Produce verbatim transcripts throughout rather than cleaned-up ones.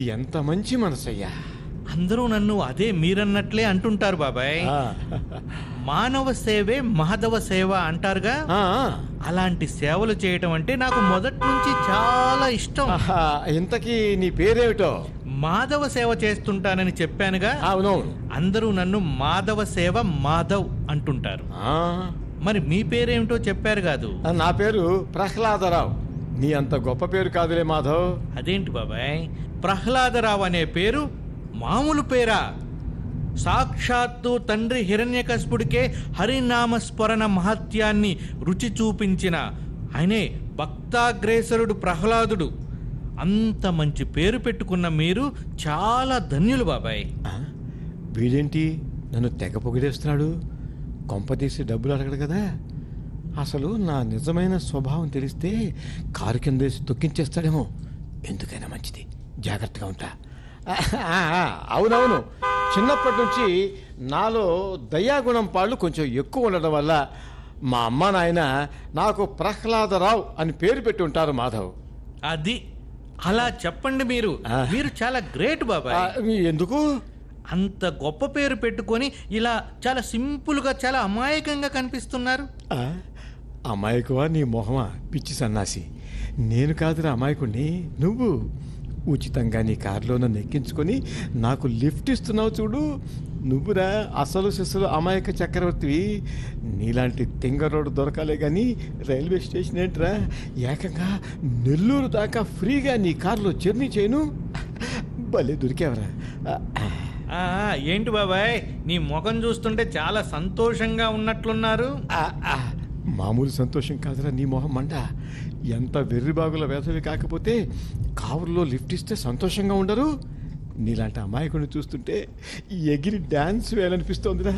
ఎంత మంచి మనసయ్యా. అందరూ నన్ను అదే మీరన్నట్లే అంటుంటారు బాబాయ్. మానవ సేవే మహదవ సేవ అంటారుగా, అలాంటి సేవలు చేయటం అంటే నాకు మొదటి నుంచి చాలా ఇష్టం. ఇంతకీ నీ పేరేమిటో? మాధవ సేవ చేస్తుంటానని చెప్పానుగా. అవునవును. అందరూ నన్ను మాధవ సేవ మాధవ్ అంటుంటారు. మరి మీ పేరేమిటో చెప్పారు కాదు? నా పేరు ప్రహ్లాదరావు. నీ అంత గొప్ప పేరు కాదులే మాధవ్. అదేంటి బాబాయ్, ప్రహ్లాదరావు అనే పేరు మామూలు పేరా? సాక్షాత్తు తండ్రి హిరణ్యకశిపుడికే హరినామ స్మరణ మహత్యాన్ని రుచి చూపించిన ఆయనే భక్తాగ్రేసరుడు ప్రహ్లాదుడు. అంత మంచి పేరు పెట్టుకున్న మీరు చాలా ధన్యులు బాబాయ్. వీడేంటి నన్ను తెగ పొగిడేస్తున్నాడు? కొంపదీసి డబ్బులు అడగడు కదా. అసలు నా నిజమైన స్వభావం తెలిస్తే కారు కిందేసి తొక్కించేస్తాడేమో. ఎందుకైనా మంచిది, జాగ్రత్తగా ఉంటా. అవునవును, చిన్నప్పటి నుంచి నాలో దయాగుణం పాళ్ళు కొంచెం ఎక్కువ ఉండడం వల్ల మా అమ్మ నాయన నాకు ప్రహ్లాదరావు అని పేరు పెట్టి ఉంటారు మాధవ్. అది అలా చెప్పండి. మీరు మీరు చాలా గ్రేట్ బాబాయ్. ఎందుకు అంత గొప్ప పేరు పెట్టుకొని ఇలా చాలా సింపుల్గా చాలా అమాయకంగా కనిపిస్తున్నారు? అమాయకువా నీ మొహమా పిచ్చి సన్నాసి? నేను కాదురా అమాయకుణ్ణి, నువ్వు. ఉచితంగా నీ కారులో నన్ను ఎక్కించుకొని నాకు లిఫ్ట్ ఇస్తున్నావు చూడు, నువ్వురా అసలు శిస్సులు అమాయక చక్రవర్తివి. నీలాంటి తింగరోడు దొరకాలే కానీ రైల్వే స్టేషన్ ఏంట్రా, ఏకంగా నెల్లూరు దాకా ఫ్రీగా నీ కారులో జర్నీ చేయను. భలే దొరికేవరా. ఏంటి బాబాయ్, నీ ముఖం చూస్తుంటే చాలా సంతోషంగా ఉన్నట్లున్నారు. మామూలు సంతోషం కాదురా నీ మొహం మండ. ఎంత వెర్రిబాగుల వేసవి కాకపోతే కారులో లిఫ్ట్ ఇస్తే సంతోషంగా ఉండరు? నీలాంటి అమాయకుడిని చూస్తుంటే ఎగిరి డ్యాన్స్ వేయాలనిపిస్తోందిరా.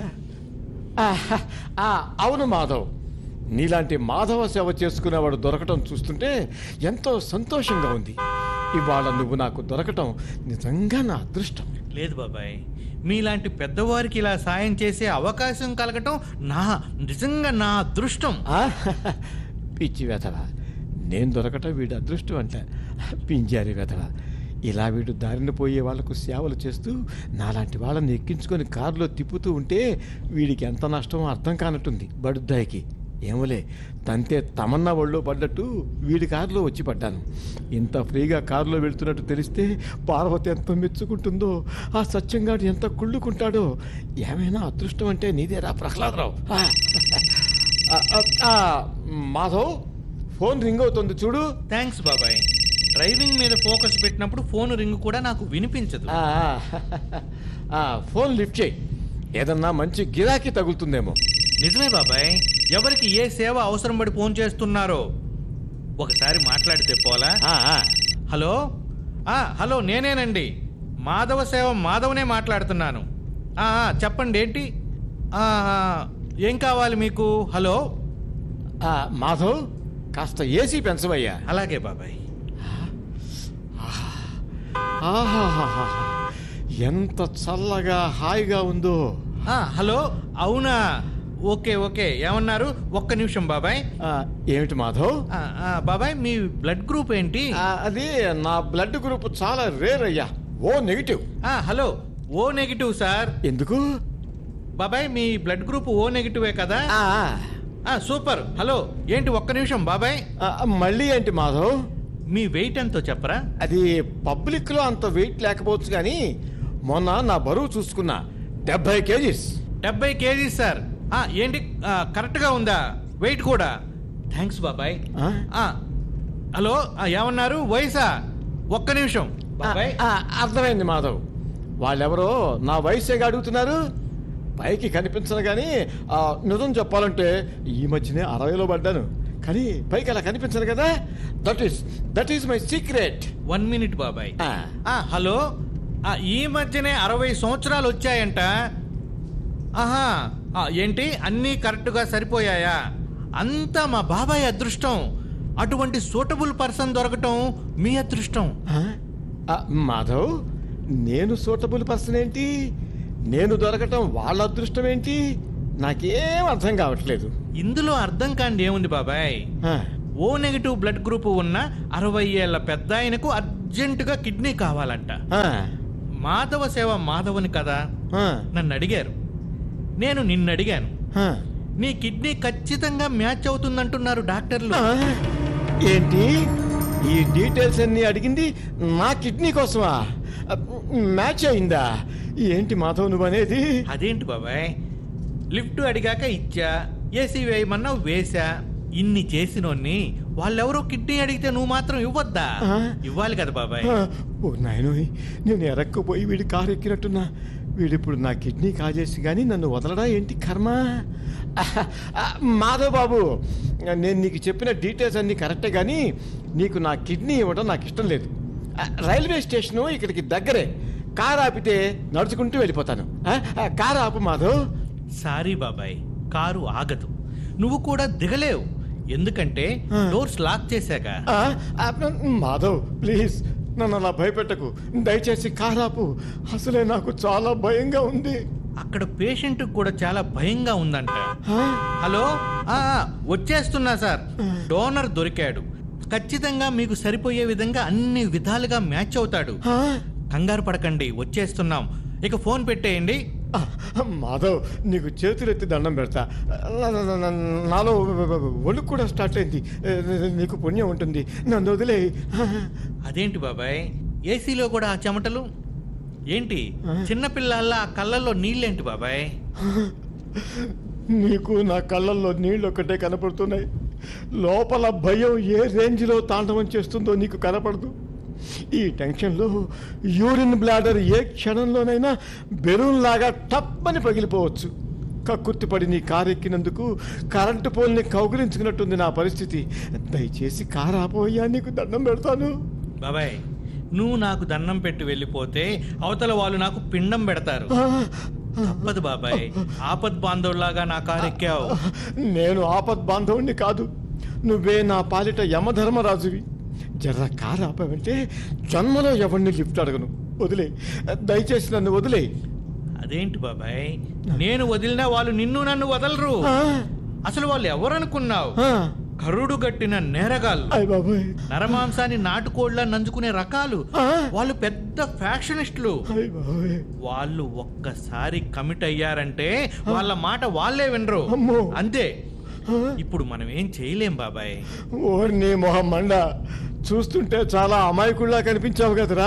అవును మాధవ్, నీలాంటి మాధవ సేవ చేసుకునేవాడు దొరకటం చూస్తుంటే ఎంతో సంతోషంగా ఉంది. ఇవాళ నువ్వు నాకు దొరకటం నిజంగా నా అదృష్టం. లేదు బాబాయ్, మీలాంటి పెద్దవారికి ఇలా సాయం చేసే అవకాశం కలగటం నా నిజంగా నా అదృష్టం. పిచ్చి వెధవ, నేను దొరకటం వీడి అదృష్టం అంట. పింజారి వెధవ, ఇలా వీడు దారిన పోయే వాళ్లకు సేవలు చేస్తూ నాలాంటి వాళ్ళని ఎక్కించుకొని కారులో తిప్పుతూ ఉంటే వీడికి ఎంత నష్టమో అర్థం కానట్టుంది బడుద్దాయికి. ఏమోలే, తంతే తమన్నా ఒళ్ళో పడ్డట్టు వీడి కారులో వచ్చి పడ్డాను. ఇంత ఫ్రీగా కారులో వెళుతున్నట్టు తెలిస్తే పార్వతి ఎంత మెచ్చుకుంటుందో, ఆ సత్యంగాడు ఎంత కుళ్ళుకుంటాడో. ఏమైనా అదృష్టం అంటే నీదేరా ప్రహ్లాదరావు. మాధవ్, ఫోన్ రింగ్ అవుతుంది చూడు. థ్యాంక్స్ బాబాయ్. డ్రైవింగ్ మీద ఫోకస్ పెట్టినప్పుడు ఫోన్ రింగ్ కూడా నాకు వినిపించదు. ఫోన్ లిఫ్ట్ చేయి, ఏదన్నా మంచి గిరాకీ తగులుతుందేమో. నిజమే బాబాయ్, ఎవరికి ఏ సేవ అవసరం పడి ఫోన్ చేస్తున్నారో ఒకసారి మాట్లాడితే పోలా. హలో హలో నేనేనండి, మాధవ సేవ మాధవనే మాట్లాడుతున్నాను. చెప్పండి, ఏంటి ఏం కావాలి మీకు? హలో మాధవ్, కాస్త ఏసీ పెంచవయ్యా. అలాగే బాబాయ్. ఎంత చల్లగా హాయిగా ఉందో. హలో, అవునా, ఓకే ఓకే. ఏమన్నారు? ఒక్క నిమిషం బాబాయ్. ఏమిటి మాధవ్? బాబాయ్, మీ బ్లడ్ గ్రూప్ ఏంటి? అది నా బ్లడ్ గ్రూప్ చాలా రేర్ అయ్యా, O negative. Hello, O negative sir. ఎందుకు బాబాయ్, మీ బ్లడ్ గ్రూప్ ఓ నెగిటివే కదా? సూపర్. హలో, ఏంటి ఒక్క నిమిషం బాబాయ్. మళ్ళీ ఏంటి మాధవ్? మీ వెయిట్ ఎంతో చెప్పరా? అది పబ్లిక్ లో అంత వెయిట్ లేకపోవచ్చు కానీ మొన్న నా బరువు చూసుకున్నా, డెబ్బై కేజీస్. డెబ్బై కేజీస్ సార్. ఏంటి కరెక్ట్ గా ఉందా వెయిట్ కూడా? థ్యాంక్స్ బాబాయ్. హలో, ఏమన్నారు? వయసా? ఒక్క నిమిషం బాబాయ్. అర్థమైంది మాధవ్, వాళ్ళెవరో నా వయసేగా అడుగుతున్నారు. పైకి కనిపించను కానీ నిజం చెప్పాలంటే ఈ మధ్యనే అరవైలో పడ్డాను, కానీ పైకి అలా కనిపించను కదా. That is that is my secret. One minute బాబాయ్. హలో, ఈ మధ్యనే అరవై సంవత్సరాలు వచ్చాయంట. ఆహా, ఏంటి అన్నీ కరెక్ట్గా సరిపోయాయా? అంతా మా బాబాయ్ అదృష్టం. అటువంటి సూటబుల్ పర్సన్ దొరకటం మీ అదృష్టం. మాధవ్, నేను సూటబుల్ పర్సన్ ఏంటి, నేను దొరకటం వాళ్ళ అదృష్టం ఏంటి? నాకేం అర్థం కావట్లేదు. ఇందులో అర్థం కాండి ఏముంది బాబాయ్. ఓ నెగిటివ్ బ్లడ్ గ్రూప్ ఉన్న అరవై ఏళ్ల పెద్ద ఆయనకు అర్జెంటుగా కిడ్నీ కావాలంట. ఆ, మాధవ సేవ మాధవని కదా ఆ, నన్ను అడిగారు. నేను నిన్ను అడిగాను. ఆ. నీ కిడ్నీ ఖచ్చితంగా మ్యాచ్ అవుతుందంటున్నారు డాక్టర్లు. ఆ, ఏంటి ఈ డీటెయిల్స్ అన్ని అడిగింది నా కిడ్నీ కోసమా? మ్యాచ్ అయిందా? ఏంటి మాధవ్ నువ్వు అనేది? అదేంటి బాబాయ్, లిఫ్ట్ అడిగాక ఇచ్చా, ఏసీ వేయమన్నా వేసా, ఇన్ని చేసినోన్ని వాళ్ళెవరో కిడ్నీ అడిగితే నువ్వు మాత్రం ఇవ్వద్దా? ఆ? ఇవ్వాలి కదా బాబాయ్. ఆ, ఓ నాయనోయ్, నేను ఎరక్కుపోయి వీడి కారు ఎక్కినట్టున్నా. వీడిప్పుడు నా కిడ్నీ కాజేసి కానీ నన్ను వదలడా ఏంటి కర్మ? ఆహ్, ఆ, మాధవ్ బాబు, నేను నీకు చెప్పిన డీటెయిల్స్ అన్నీ కరెక్టే కానీ నీకు నా కిడ్నీ ఇవ్వడం నాకు ఇష్టం లేదు. ఆ, రైల్వే స్టేషను ఇక్కడికి దగ్గరే. కారు ఆపితే నడుచుకుంటూ వెళ్ళిపోతాను. ఆ, ఆ, కారు ఆపు మాధవ్. సారీ బాబాయ్, కారు ఆగదు, నువ్వు కూడా దిగలేవు, ఎందుకంటే ఆ. డోర్స్ లాక్ చేశాక. ఆ, ఆ, మాధవ్ ప్లీజ్ నన్ను అలా భయపెట్టకు, దయచేసి కారు ఆపు. అసలే నాకు చాలా భయంగా ఉంది. అక్కడ పేషెంట్ కూడా చాలా భయంగా ఉందంట. ఆ? హలో, ఆ, ఆ, వచ్చేస్తున్నా సార్. డోనర్ దొరికాడు, ఖచ్చితంగా మీకు సరిపోయే విధంగా అన్ని విధాలుగా మ్యాచ్ అవుతాడు. ఆ? కంగారు పడకండి, వచ్చేస్తున్నాం. ఇక ఫోన్ పెట్టేయండి. ఆ, మాధవ్ నీకు చేతులెత్తి దండం పెడతా. నా- నా- నా- నాలో ఒళ్ళు కూడా స్టార్ట్ అయింది. నీకు పుణ్యం ఉంటుంది, నన్ను వదిలే. అదేంటి బాబాయ్, ఏసీలో కూడా ఆ చెమటలు ఏంటి? చిన్నపిల్లల్లా ఆ కళ్ళల్లో నీళ్ళేంటి బాబాయ్? నీకు నా కళ్ళల్లో నీళ్ళు ఒక్కటే కనపడుతున్నాయి. లోపల భయం ఏ రేంజ్లో తాండవం చేస్తుందో నీకు కనపడదు. ఈ టెన్షన్లో యూరిన్ బ్లాడర్ ఏ క్షణంలోనైనా బెలూన్ లాగా టప్పని పగిలిపోవచ్చు. కక్కుర్తిపడి నీ కారు ఎక్కినందుకు కరెంటు పోల్ని కౌగిలించుకున్నట్టుంది నా పరిస్థితి. దయచేసి కారు ఆపోయ్యా, నీకు దండం పెడతాను. బాబాయ్, నువ్వు నాకు దండం పెట్టి వెళ్ళిపోతే అవతల వాళ్ళు నాకు పిండం పెడతారు. ఆ, తప్పదు బాబాయ్, ఆపద్ బాంధవులాగా నా కారు ఎక్కావు. నేను ఆపద్ బాంధవుణ్ణి కాదు, నువ్వే నా పాలిట యమధర్మరాజువి. జర్ర కారు ఆపావంటే జన్మలో ఎవరిని లిఫ్ట్ అడగను. వదిలే, దయచేసి నన్ను వదిలే. అదేంటి బాబాయ్, నేను వదిలినా వాళ్ళు నిన్ను నన్ను వదలరు. ఆ, అసలు వాళ్ళు ఎవరనుకున్నావు? ఆ, కరుడు గట్టిన నేరగాళ్ళు, అయ్ బాబాయ్, నరమాంసాన్ని నాటుకోళ్లా నంజుకునే రకాలు. ఆ, వాళ్ళు పెద్ద ఫ్యాషనిస్టులు. అయ్ బాబాయ్. వాళ్ళు ఒక్కసారి కమిట్ అయ్యారంటే వాళ్ళ మాట వాళ్ళే వినరు. అమ్మో. అంతే. ఆ, ఇప్పుడు మనం ఏం చేయలేం బాబాయ్. ఓర్ని మొహం మండ, చూస్తుంటే చాలా అమాయకుల్లా కనిపించావు కదరా.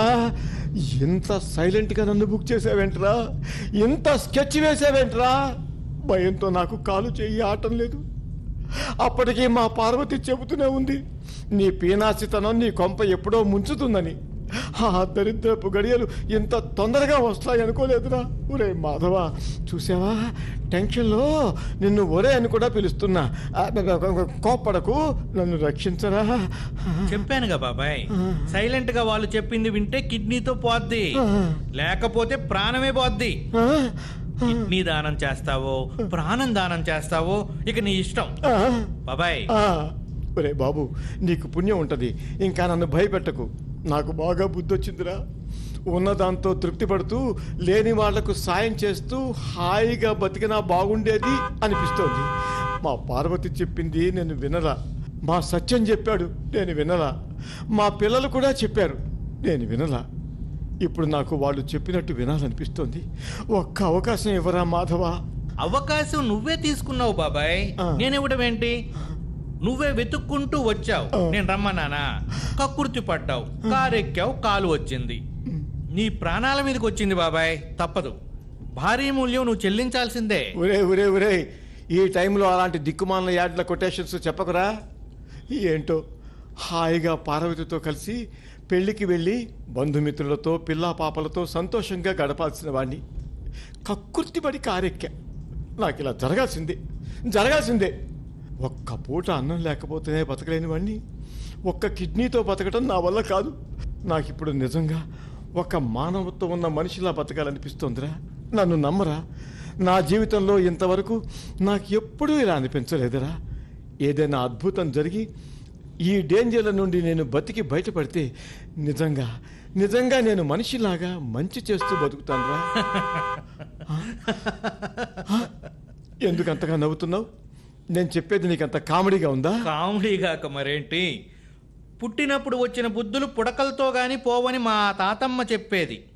ఇంత సైలెంట్గా నన్ను బుక్ చేసావేంట్రా? ఇంత స్కెచ్ వేసావేంట్రా? భయంతో నాకు కాలు చెయ్యి ఆటం లేదు. అప్పటికీ మా పార్వతి చెబుతూనే ఉంది, నీ పీనాసితనం నీ కొంప ఎప్పుడో ముంచుతుందని. ఆ దరిద్రపు గడియలు ఇంత తొందరగా వస్తాయి అనుకోలేదురా. ఒరే మాధవ, చూసావా, టెన్షన్లో నిన్ను ఒరే అని కూడా పిలుస్తున్నా. ఆ, కోప్పడకు, నన్ను రక్షించరా. చెప్పానుగా బాబాయ్, సైలెంట్ గా వాళ్ళు చెప్పింది వింటే కిడ్నీతో పోద్ది, లేకపోతే ప్రాణమే పోద్ది. ఆ, కిడ్నీ దానం చేస్తావో ప్రాణం దానం చేస్తావో ఇక నీ ఇష్టం ఆ, బాబాయ్. ఆ. ఒరే బాబు, నీకు పుణ్యం ఉంటుంది, ఇంకా నన్ను భయపెట్టకు. నాకు బాగా బుద్ధి వచ్చిందిరా. ఉన్నదాంతో తృప్తి పడుతూ లేని వాళ్లకు సాయం చేస్తూ హాయిగా బతికినా బాగుండేది అనిపిస్తోంది. మా పార్వతి చెప్పింది నేను వినరా, మా సత్యం చెప్పాడు నేను వినరా, మా పిల్లలు కూడా చెప్పారు నేను వినరా. ఇప్పుడు నాకు వాళ్ళు చెప్పినట్టు వినాలనిపిస్తోంది. ఒక్క అవకాశం ఇవ్వరా మాధవ. అవకాశం నువ్వే తీసుకున్నావు బాబాయ్, ఆ. నేనివ్వడమేంటి? నువ్వే వెతుక్కుంటూ వచ్చావు, ఆ. నేను రమ్మన్నానా? కక్కుర్తి పడ్డావు, కారు ఎక్కావు, కాలు వచ్చింది, నీ ప్రాణాల మీదకి వచ్చింది బాబాయ్. తప్పదు, భారీ మూల్యం నువ్వు చెల్లించాల్సిందే. ఒరే ఒరే ఒరే, ఈ టైంలో అలాంటి దిక్కుమాల యాడ్ల కొటేషన్స్ చెప్పకురా. ఏంటో హాయిగా పార్వతితో కలిసి పెళ్లికి వెళ్ళి బంధుమిత్రులతో పిల్లా పాపలతో సంతోషంగా గడపాల్సిన వాడిని కక్కుర్తిపడి కారెక్కా. నాకు ఇలా జరగాల్సిందే జరగాల్సిందే. ఒక్క పూట అన్నం లేకపోతేనే బతకలేని వాడిని ఒక్క కిడ్నీతో బతకడం నా వల్ల కాదు. నాకు ఇప్పుడు నిజంగా ఒక మానవత్వం ఉన్న మనిషిలా బతకాలనిపిస్తోందిరా. నన్ను నమ్మరా, నా జీవితంలో ఇంతవరకు నాకు ఎప్పుడూ ఇలా అనిపించలేదురా. ఏదైనా అద్భుతం జరిగి ఈ డేంజర్ల నుండి నేను బతికి బయటపడితే నిజంగా నిజంగా నేను మనిషిలాగా మంచి చేస్తూ బతుకుతానురా. ఎందుకు అంతగా నవ్వుతున్నావు? నేను చెప్పేది నీకు అంత కామెడీగా ఉందా? కామెడీ కాక మరేంటి, పుట్టినప్పుడు వచ్చిన బుద్ధులు పుడకలతో గాని పోవని మా తాతమ్మ చెప్పేది.